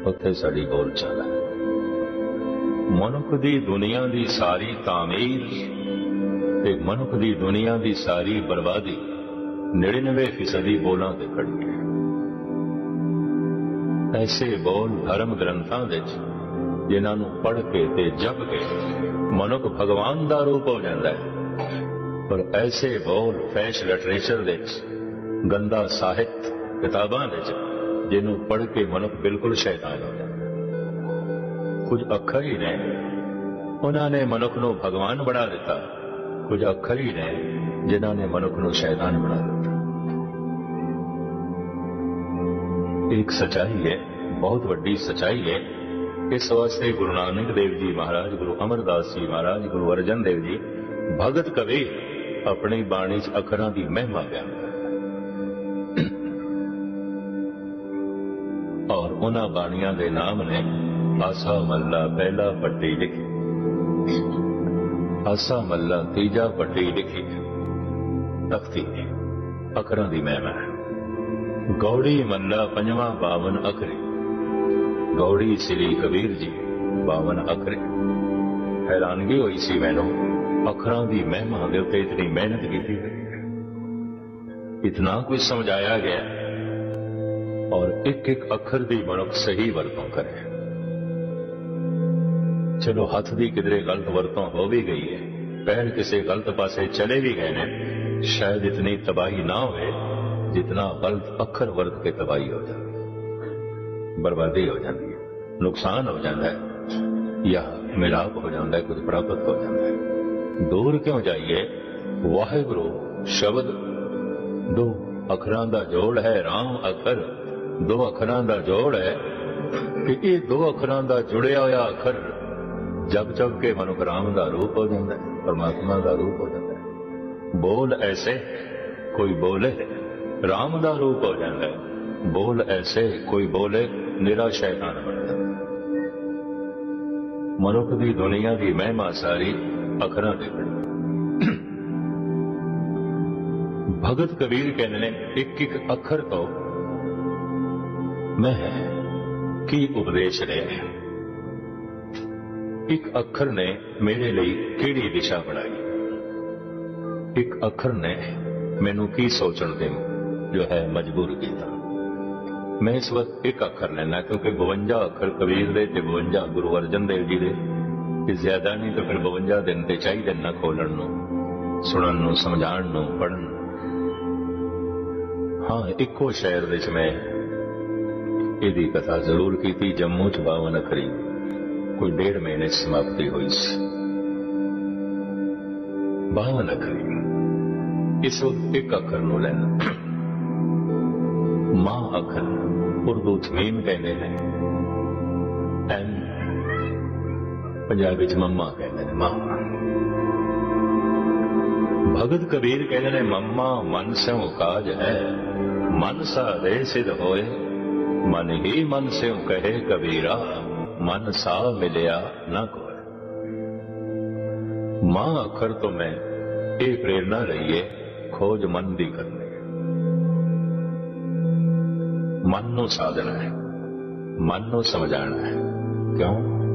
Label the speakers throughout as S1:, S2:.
S1: उत्थे साडी बोल चाल है। मनुख दी दुनिया दी सारी तामीर ते मनुख दी दुनिया दी सारी बर्बादी 99% बोलों ते खड़ी है। ऐसे बोल धर्म ग्रंथां विच जिन्हां नूं पढ़ के ते जप के मनुख भगवान दा रूप हो जाता है, पर ऐसे बोल फैश लिटरेचर विच गंदा साहित्य किताबां विच जिन्हों पढ़ के मनुख बिल्कुल शैतान हो जाता है। कुछ अखर ही ने उन्होंने मनुख नूं भगवान बना दिता, कुछ अखर ही ने जिन्हों ने मनुख नूं शैतान बना दिता। एक सच्चाई है, बहुत वड्डी सच्चाई है। इस वास्ते गुरु नानक देव जी महाराज, गुरु अमरदास जी महाराज, गुरु अर्जन देव जी भगत कवि अपनी बाणी च अखरां दी महिमा बयान करते और उन्हां बाणियां दे नाम ने आसा मल्ला पहला पट्टी लिखी, आसा मल्ला तीजा पट्टी लिखी, तख्ती अखरां दी महिमा है। गौड़ी मल्ला पंजवां 52 अखरे, गौड़ी श्री कबीर जी 52 अखरे। हैरानगी हुई सी मैनू, अखरां दी महिमा दे उत्ते इतनी मेहनत की गई, इतना कुछ समझाया गया और एक एक अखर दी मनुख सही वरतों करे। चलो हथ दी किधरे गलत वरतों हो भी गई है, पैर किसी गलत पासे चले भी गए ने, शायद इतनी तबाही ना होए जितना गलत अखर वर्त के तबाही हो जाती है, बर्बादी हो जाती है, नुकसान हो जाता है या मिलाप हो जाता है, कुछ प्राप्त हो जाता है। दूर क्यों जाइए, वाहिगुरु शब्द दो अखरां दा जोड़ है, राम अखर दो अखरां दा जोड़ है कि ये दो अखरां दा जुड़िया होया अखर जब जब के मनुख राम दा रूप हो जाता है, परमात्मा दा रूप हो जाता है। बोल ऐसे कोई बोले राम दा रूप हो जाता है, बोल ऐसे कोई बोले निरा शैतान बन जाता है। मनुख दी दुनिया की महिमा सारी अखरां ते खड़ी। भगत कबीर कहते ने एक एक अखर तो मैं की उपदेश लिया, एक अखर ने मेरे लिए केड़ी दिशा बनाई, एक अखर ने मैनू की सोचण दे जो है मजबूर किया। मैं इस वक्त एक अखर लेना क्योंकि 52 अखर कबीर दे ते 52 गुरु अर्जन देव जी दे, ज्यादा नहीं तो फिर 52 दिन ते चाहिए ना खोलण नूं, सुणन नूं, समझाण नूं, पढ़न। हाँ, इको शहर विच मैं इहदी कथा जरूर की, जम्मू च 52 अखरी कोई 1.5 महीने समाप्ति हुई सी। 52 अखरी इस वक्त एक अखर नूं लेना, मां अखर उर्दू च मीम कहते हैं, एम पंजाबी च मम्मा कहते हैं, मां। भगत कबीर कहते हैं मम्मा मन स्यों काज है, मन सा दे सिद्ध होए, मन ही मन स्यों कहे कबीरा, मन सा मिलिया ना कोई। मां अखर तो मैं ये प्रेरणा रही है खोज मन दी करनी, मन नूं साधना है, मन नूं समझाना है। क्यों?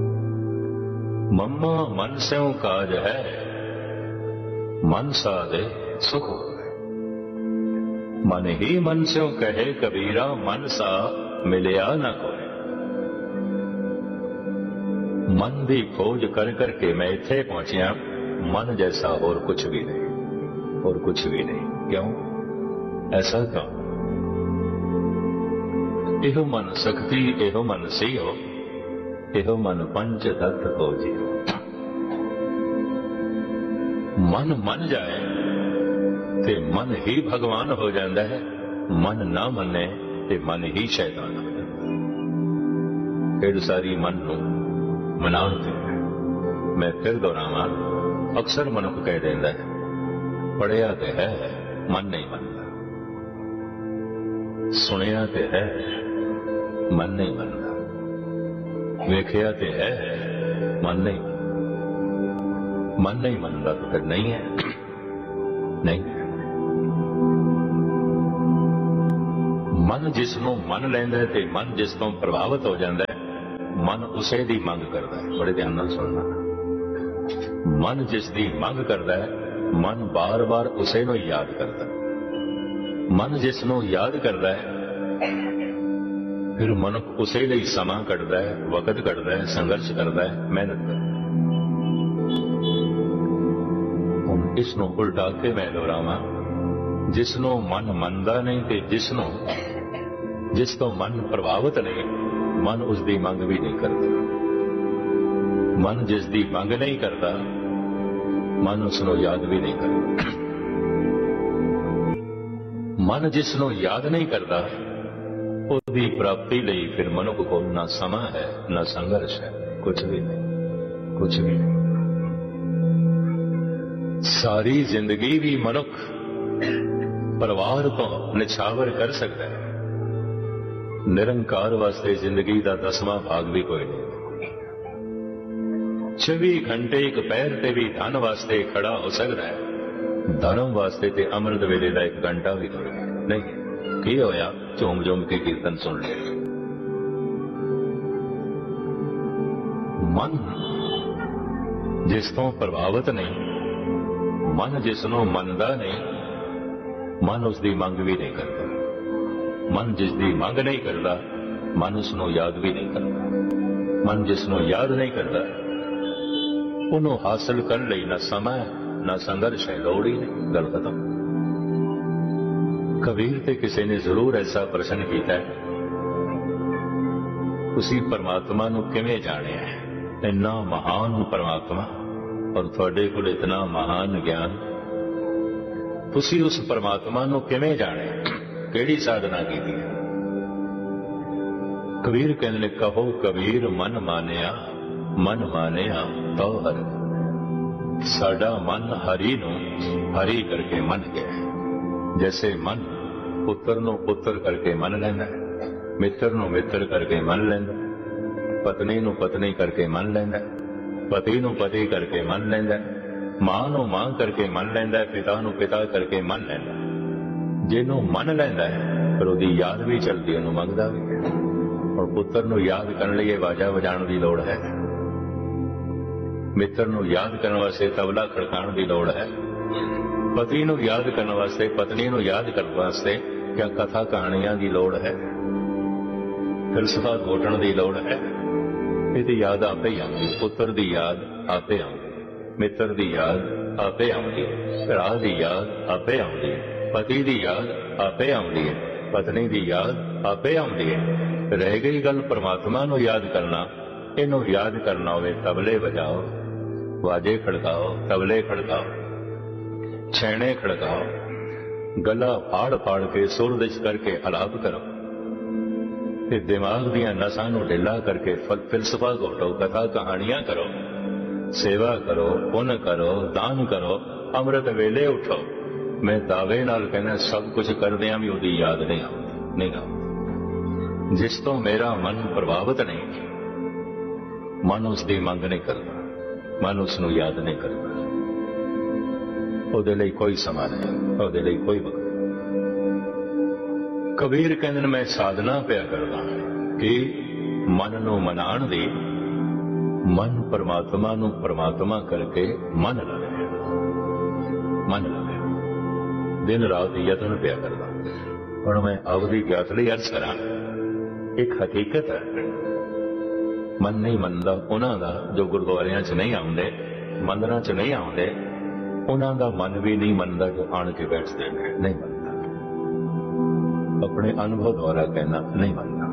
S1: मम्मा मन स्यों काज है, मन साधे सुख होवे, मन ही मन स्यों कहे कबीरा, मन सा मिलिया ना कोई। मन दी खोज कर करके मैं इत्थे पहुंचिया, मन जैसा और कुछ भी नहीं, और कुछ भी नहीं। क्यों? ऐसा क्यों? एहो मन शक्ति, एहो मन सियो, एहो मन पंच तत्व को जियो। मन मन जाए ते मन ही भगवान हो जाता है, मन ना मने ते मन ही शैतान हो जाता है। फिर सारी मन नूं मनाउण ते मैं फिर दोहरावां, अक्सर मनुख कह देंदा है पढ़िया ते है मन नहीं मनता, सुनिया ते है मन नहीं मनता, वेखिया ते है मन नहीं मनता। मन नहीं मनता तो फिर नहीं है, नहीं है। मन जिसनों मन लैंदा है ते मन जिस तो प्रभावित हो जाता है, ਮਨ ਉਸੇ ਦੀ ਮੰਗ ਕਰਦਾ ਹੈ। ਬੜੇ ਧਿਆਨ ਨਾਲ ਸੁਣਨਾ। ਮਨ ਜਿਸ ਦੀ ਮੰਗ ਕਰਦਾ ਹੈ, ਮਨ ਬਾਰ-ਬਾਰ ਉਸੇ ਨੂੰ ਯਾਦ ਕਰਦਾ ਹੈ। ਮਨ ਜਿਸ ਨੂੰ ਯਾਦ ਕਰਦਾ ਹੈ, ਫਿਰ ਮਨੁੱਖ ਉਸੇ ਲਈ ਸਮਾਂ ਕੱਢਦਾ ਹੈ, ਵਕਤ ਕੱਢਦਾ ਹੈ, ਸੰਘਰਸ਼ ਕਰਦਾ ਹੈ, ਮਿਹਨਤ ਕਰਦਾ ਹੈ। ਹੁਣ ਇਸ ਨੂੰ ਉਲਟਾ ਕੇ ਮੈਂ ਦੁਹਰਾਵਾਂ, ਜਿਸ ਨੂੰ ਮਨ ਮੰਨਦਾ ਨਹੀਂ ਤੇ ਜਿਸ ਤੋਂ ਮਨ ਪ੍ਰਭਾਵਿਤ ਨਹੀਂ, ਮਨ ਉਸ ਦੀ ਮੰਗ ਵੀ ਨਹੀਂ ਕਰਦਾ। ਮਨ ਜਿਸ ਦੀ ਮੰਗ ਨਹੀਂ ਕਰਦਾ, ਮਨ ਉਸ ਨੂੰ ਯਾਦ ਵੀ ਨਹੀਂ ਕਰਦਾ। ਮਨ ਜਿਸ ਨੂੰ ਯਾਦ ਨਹੀਂ ਕਰਦਾ, ਉਹਦੀ ਪ੍ਰਾਪਤੀ ਲਈ ਫਿਰ ਮਨੁੱਖ ਕੋਲ ਨਾ ਸਮਾਂ ਹੈ, ਨਾ ਸੰਘਰਸ਼ ਹੈ, ਕੁਝ ਵੀ ਨਹੀਂ, ਕੁਝ ਵੀ ਨਹੀਂ। ਸਾਰੀ ਜ਼ਿੰਦਗੀ ਵੀ ਮਨੁੱਖ ਪਰਿਵਾਰ ਤੋਂ ਨਿਛਾਵਰ ਕਰ ਸਕਦਾ ਹੈ, ਨਿਰੰਕਾਰ ਵਾਸਤੇ ਜ਼ਿੰਦਗੀ ਦਾ 10ਵਾਂ ਭਾਗ ਵੀ ਕੋਈ ਨਹੀਂ। 24 ਘੰਟੇ ਇੱਕ ਪੈਰ ਤੇ ਵੀ ਧਨ ਵਾਸਤੇ ਖੜਾ ਹੋ ਸਕਦਾ ਹੈ, ਧਰਮ ਵਾਸਤੇ ਤੇ ਅੰਮ੍ਰਿਤ ਵੇਲੇ ਦਾ 1 ਘੰਟਾ ਵੀ ਨਹੀਂ। ਕੀ ਹੋਇਆ? ਝੂਮ ਕੇ ਕੀਰਤਨ ਸੁਣ ਲਿਆ। ਮਨ ਜਿਸ ਤੋਂ ਪ੍ਰਭਾਵਿਤ ਨਹੀਂ, ਮਨ ਜਿਸ ਨੂੰ ਮੰਨਦਾ ਨਹੀਂ, ਮਨ ਉਸ ਦੀ ਮੰਗ ਵੀ ਨਹੀਂ ਕਰਦਾ। ਮਨ ਜਿਸ ਦੀ ਮੰਗ ਨਹੀਂ ਕਰਦਾ, ਮਨ ਉਸ ਨੂੰ ਯਾਦ ਵੀ ਨਹੀਂ ਕਰਦਾ। ਮਨ ਜਿਸ ਨੂੰ ਯਾਦ ਨਹੀਂ ਕਰਦਾ, ਉਹਨੂੰ ਹਾਸਲ ਕਰਨ ਲਈ ਨਾ ਸਮਾਂ ਨਾ ਸੰਘਰਸ਼ ਹੈ, ਲੋੜ ਹੀ ਨਹੀਂ। ਗੱਲ ਖਤਮ। ਕਬੀਰ ਤੇ ਕਿਸੇ ਨੇ ਜ਼ਰੂਰ ਐਸਾ ਪ੍ਰਸ਼ਨ ਕੀਤਾ, ਤੁਸੀਂ ਪਰਮਾਤਮਾ ਨੂੰ ਕਿਵੇਂ ਜਾਣਿਆ ਹੈ? ਇੰਨਾ ਮਹਾਨ ਪਰਮਾਤਮਾ ਔਰ ਤੁਹਾਡੇ ਕੋਲ ਇਤਨਾ ਮਹਾਨ ਗਿਆਨ, ਤੁਸੀਂ ਉਸ ਪਰਮਾਤਮਾ ਨੂੰ ਕਿਵੇਂ ਜਾਣਿਆ? ਕਿਹੜੀ ਸਾਧਨਾ ਕੀਤੀ ਹੈ? ਕਬੀਰ ਕਹਿੰਦੇ ਨੇ, ਕਹੋ ਕਬੀਰ ਮਨ ਮਾਨਿਆ ਤੋ ਹਰਿ। ਸਾਡਾ ਮਨ ਹਰੀ ਨੂੰ ਹਰੀ ਕਰਕੇ ਮੰਨ ਗਿਆ। ਜੈਸੇ ਮਨ ਪੁੱਤਰ ਨੂੰ ਪੁੱਤਰ ਕਰਕੇ ਮੰਨ ਲੈਂਦਾ ਹੈ, ਮਿੱਤਰ ਨੂੰ ਮਿੱਤਰ ਕਰਕੇ ਮੰਨ ਲੈਂਦਾ, ਪਤਨੀ ਨੂੰ ਪਤਨੀ ਕਰਕੇ ਮੰਨ ਲੈਂਦਾ, ਪਤੀ ਨੂੰ ਪਤੀ ਕਰਕੇ ਮੰਨ ਲੈਂਦਾ, ਮਾਂ ਨੂੰ ਮਾਂ ਕਰਕੇ ਮੰਨ ਲੈਂਦਾ, ਪਿਤਾ ਨੂੰ ਪਿਤਾ ਕਰਕੇ ਮੰਨ ਲੈਂਦਾ। ਜਿਹਨੂੰ ਮੰਨ ਲੈਂਦਾ ਹੈ, ਫਿਰ ਉਹਦੀ ਯਾਦ ਵੀ ਚਲਦੀ, ਉਹਨੂੰ ਮੰਗਦਾ ਵੀ ਹੈ। ਔਰ ਪੁੱਤਰ ਨੂੰ ਯਾਦ ਕਰਨ ਲਈ ਆਵਾਜ਼ਾਂ ਵਜਾਉਣ ਦੀ ਲੋੜ ਹੈ, ਮਿੱਤਰ ਨੂੰ ਯਾਦ ਕਰਨ ਵਾਸਤੇ ਤਬਲਾ ਖੜਕਾਉਣ ਦੀ ਲੋੜ ਹੈ, ਪਤੀ ਨੂੰ ਯਾਦ ਕਰਨ ਵਾਸਤੇ, ਪਤਨੀ ਨੂੰ ਯਾਦ ਕਰਨ ਵਾਸਤੇ ਕਿਆ ਕਥਾ ਕਹਾਣੀਆਂ ਦੀ ਲੋੜ ਹੈ, ਫਿਲਸਫਾ ਘੋਟਣ ਦੀ ਲੋੜ ਹੈ। ਇਹਦੀ ਯਾਦ ਆਪੇ ਹੀ ਆਉਂਦੀ, ਪੁੱਤਰ ਦੀ ਯਾਦ ਆਪੇ ਆਉਂਦੀ, ਮਿੱਤਰ ਦੀ ਯਾਦ ਆਪੇ ਆਉਂਦੀ, ਭਰਾ ਦੀ ਯਾਦ ਆਪੇ ਆਉਂਦੀ, ਪਤੀ ਦੀ ਯਾਦ ਆਪੇ ਆਉਂਦੀ ਹੈ, ਪਤਨੀ ਦੀ ਯਾਦ ਆਪੇ ਆਉਂਦੀ ਹੈ। ਰਹਿ ਗਈ ਗੱਲ ਪਰਮਾਤਮਾ ਨੂੰ ਯਾਦ ਕਰਨਾ। ਇਹਨੂੰ ਯਾਦ ਕਰਨਾ ਹੋਵੇ, ਤਬਲੇ ਵਜਾਓ, ਵਾਜੇ ਖੜਕਾਓ, ਤਬਲੇ ਖੜਕਾਓ, ਛੇਣੇ ਖੜਕਾਓ, ਗਲਾ ਫਾੜ ਕੇ ਸੁਰਦਿਸ਼ ਕਰਕੇ ਅਲਾਪ ਕਰੋ, ਤੇ ਦਿਮਾਗ ਦੀਆਂ ਨਸਾਂ ਨੂੰ ਢਿੱਲਾ ਕਰਕੇ ਫਿਲਸਫਾ ਘੋਟੋ, ਕਥਾ ਕਹਾਣੀਆਂ ਕਰੋ, ਸੇਵਾ ਕਰੋ, ਪੁੰਨ ਕਰੋ, ਦਾਨ ਕਰੋ, ਅੰਮ੍ਰਿਤ ਵੇਲੇ ਉਠੋ। ਮੈਂ ਦਾਅਵੇ ਨਾਲ ਕਹਿੰਦਾ, ਸਭ ਕੁਝ ਕਰਦਿਆਂ ਵੀ ਉਹਦੀ ਯਾਦ ਨਹੀਂ ਆਉਂਦੀ। ਜਿਸ ਤੋਂ ਮੇਰਾ ਮਨ ਪ੍ਰਭਾਵਿਤ ਨਹੀਂ, ਮਨ ਉਸ ਦੀ ਮੰਗ ਨਹੀਂ ਕਰਦਾ, ਮਨ ਉਸ ਨੂੰ ਯਾਦ ਨਹੀਂ ਕਰਦਾ। ਉਹਦੇ ਲਈ ਕੋਈ ਸਮਾਂ ਨਹੀਂ, ਉਹਦੇ ਲਈ ਕੋਈ ਵਕਤ। ਕਬੀਰ ਕਹਿੰਦੇ ਨੇ, ਮੈਂ ਸਾਧਨਾ ਪਿਆ ਕਰਦਾ ਕਿ ਮਨ ਨੂੰ ਮਨਾਉਣ ਦੀ, ਮਨ ਪਰਮਾਤਮਾ ਨੂੰ ਪਰਮਾਤਮਾ ਕਰਕੇ ਮੰਨ ਲਵੇ, ਮੰਨ ਲਵੇ। ਦਿਨ ਰਾਤ ਯਤਨ ਪਿਆ ਕਰਦਾ। ਹੁਣ ਮੈਂ ਆਪਦੀ ਗਿਆਤ ਲਈ ਅਰਜ਼ ਕਰਾਂ, ਇੱਕ ਹਕੀਕਤ ਹੈ, ਮਨ ਨਹੀਂ ਮੰਨਦਾ ਉਹਨਾਂ ਦਾ ਜੋ ਗੁਰਦੁਆਰਿਆਂ 'ਚ ਨਹੀਂ ਆਉਂਦੇ, ਮੰਦਰਾਂ 'ਚ ਨਹੀਂ ਆਉਂਦੇ, ਉਹਨਾਂ ਦਾ ਮਨ ਵੀ ਨਹੀਂ ਮੰਨਦਾ ਜੋ ਆਣ ਕੇ ਬੈਠਦੇ ਨੇ, ਨਹੀਂ ਮੰਨਦਾ। ਆਪਣੇ ਅਨੁਭਵ ਦੁਆਰਾ ਕਹਿਣਾ, ਨਹੀਂ ਮੰਨਦਾ।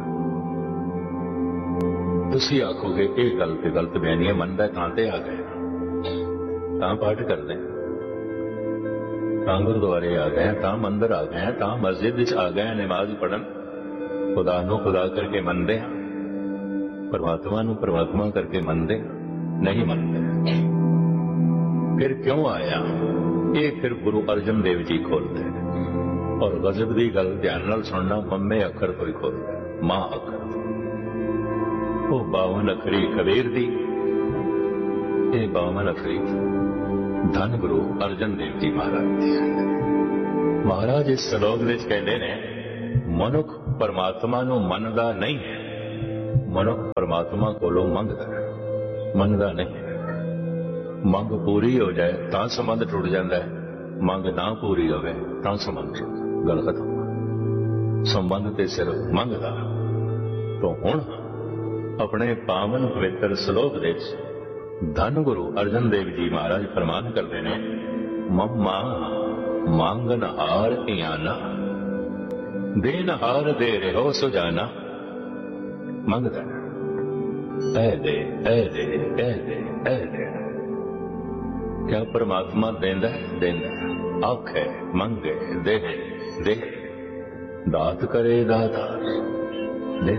S1: ਤੁਸੀਂ ਆਖੋਗੇ ਇਹ ਗੱਲ ਤੇ ਗਲਤ ਬਿਆਨੀ ਹੈ, ਮੰਨਦਾ ਤਾਂ ਤੇ ਆ ਗਏ, ਤਾਂ ਪਾਠ ਕਰਦੇ, ਤਾਂ ਗੁਰਦੁਆਰੇ ਆ ਗਏ, ਤਾਂ ਮੰਦਰ ਆ ਗਏ, ਤਾਂ ਮਸਜਿਦ ਵਿੱਚ ਆ ਗਏ, ਨਮਾਜ਼ ਪੜ੍ਹਨ। ਖੁਦਾ ਨੂੰ ਖੁਦਾ ਕਰਕੇ ਮੰਨਦੇ ਹਾਂ, ਪਰਮਾਤਮਾ ਨੂੰ ਪਰਮਾਤਮਾ ਕਰਕੇ ਮੰਨਦੇ ਨਹੀਂ ਮੰਨਦੇ। ਫਿਰ ਕਿਉਂ ਆਇਆ? ਇਹ ਫਿਰ ਗੁਰੂ ਅਰਜਨ ਦੇਵ ਜੀ ਖੋਲਦੇ। ਔਰ ਗਜ਼ਬ ਦੀ ਗੱਲ ਧਿਆਨ ਨਾਲ ਸੁਣਨਾ, ਮੰਮੇ ਅੱਖਰ ਤੋਂ ਹੀ ਖੋਲਦਾ, ਮਾਂ ਅੱਖਰ ਤੋਂ। ਉਹ 52 ਅੱਖਰੀ ਕਬੀਰ ਦੀ, ਇਹ 52 ਅੱਖਰੀ ਧੰਨ ਗੁਰੂ ਅਰਜਨ ਦੇਵ ਜੀ ਮਹਾਰਾਜ ਦੀ। ਮਹਾਰਾਜ ਇਸ ਸ਼ਲੋਕ ਵਿੱਚ ਕਹਿੰਦੇ ਨੇ, ਮਨੁੱਖ ਪਰਮਾਤਮਾ ਨੂੰ ਮੰਨਦਾ ਨਹੀਂ ਹੈ, ਮਨੁੱਖ परमात्मा कोलों मंगदा है, मनदा नहीं है। मंग पूरी हो जाए तां संबंध टुट जाता है, मंग ना पूरी होवे तां संबंध टुट, गल खत्म। संबंध ते सिर्फ मंगदा। तो हुण अपने पावन पवित्र श्लोक दे धन गुरु अर्जन देव जी महाराज फरमान करते हैं, मम्मा मांगन हार इयाना, देन हार दे रहो सुजाना। मंगदा ऐ दे ऐ दे ऐ दे ऐ दे। क्या परमात्मा देंदा है? देंदा है। आखे मंगे दे दे, दात करे दातार दे।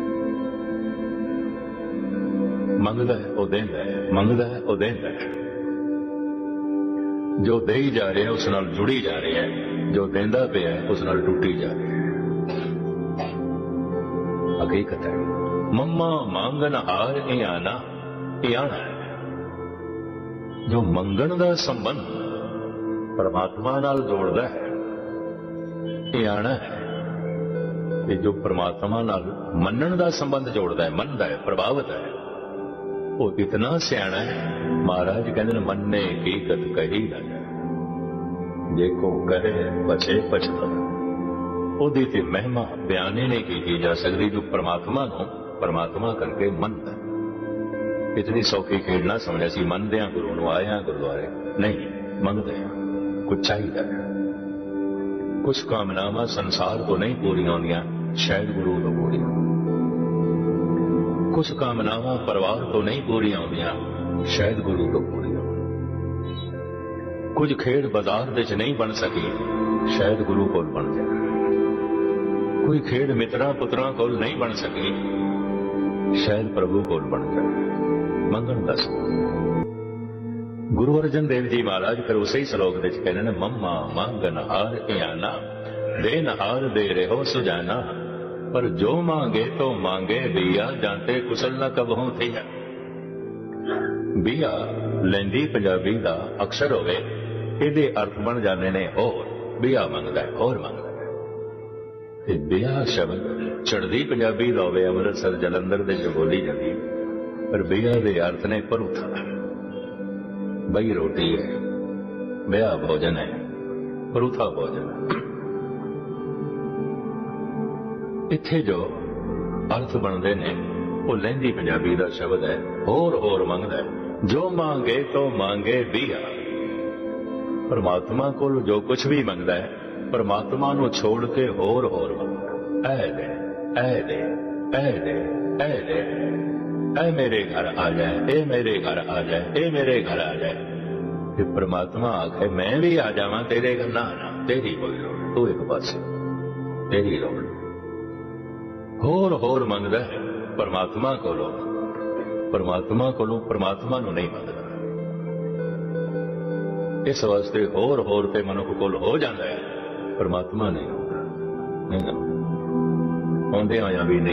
S1: मंगदा है वो देंदा है, मंगदा है वो देंदा है। जो दे ही जा रहे हैं उस नाल जुड़ी जा रही है, जो देंदा पे है उस नाल टूटी जा रही है। हकीकत है। मम्मा मांगन हार इयाना, इयाना है जो मंगण दा संबंध परमात्मा नाल जोड़दा है, इयाना है कि जो परमात्मा नाल मनण दा संबंध जोड़दा है, मनदा है, प्रभावित है, वो इतना सियाणा है। महाराज कहते मन्ने की गत कही न जाए, देखो करे बचे पछता। ओदी ते महिमा बयाने नहीं की जा सकती जो परमात्मा को परमात्मा करके मनदा है। इतनी सौखी खेड ना समझा सी मनदे हां गुरु नूं, आए हां गुरुद्वारे, नहीं मंगदे हां। कुछ चाहिए है, कुछ कामनावां संसार तो नहीं पूरी होंदियां, शायद गुरु तो पूरी। कुछ कामनावां परिवार तो नहीं पूरी होंदियां, शायद गुरु तो पूरी। कुछ खेड बाजार विच नहीं बन सकी, शायद गुरु कोल बन जाए। कोई खेड मित्रां पुत्रां कोल नहीं बन सकी, शायद प्रभु कोल बन जाए। मंगण दस गुरु अर्जन देव जी महाराज फिर उसे ही श्लोक विच कहते हैं, मम्मा मांगन हार इयाना, देन हार दे रहो सुजाना। पर जो मांगे तो मांगे बिया, जानते कुशल न कबहू थिया। बिया लैंदी पंजाबी का अक्षर होवे, इहदे अर्थ बन जाने ने होर। बिया मंगदा है, होर मंगदा है। ते बिया शब्द चढ़दी पंजाबी का होवे, अमृतसर जलंधर दे जो बोली जाती, पर बिया दे अर्थ ने परूथा। बई रोटी है, बिया भोजन है, परूथा भोजन है। इत्थे जो अर्थ बनते ने वो लहंदी पंजाबी का शब्द है, होर होर मंगदा है। जो मांगे तो मांगे बिया। परमात्मा को जो कुछ भी मंगदा है, परमात्मा नूं छोड़ के होर होर मंगदा। ऐ दे ऐ दे ऐ दे ऐ दे, ऐ मेरे घर आ जाए, ए मेरे घर आ जाए, ए मेरे घर आ जाए। कि परमात्मा आखे मैं भी आ जावां तेरे घर। ना ना, तेरी कोई लोड़, तू एक पासे, तेरी लोड़। होर होर मंगदा है परमात्मा कोलों, परमात्मा कोलों परमात्मा नूं नहीं मंगदा। इस वास्ते होर होर ते मनुख कोल हो जाता है, परमात्मा नहीं होता, नहीं होंदे आया भी नहीं